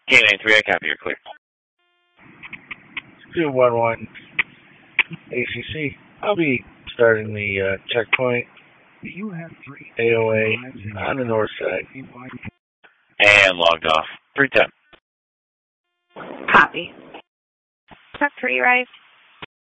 K-9-3, I copy, you're clear. 211 ACC. I'll be starting the checkpoint. You have 3 AOA on the north side. And logged off. 310. Copy. Chuck 3, Rise.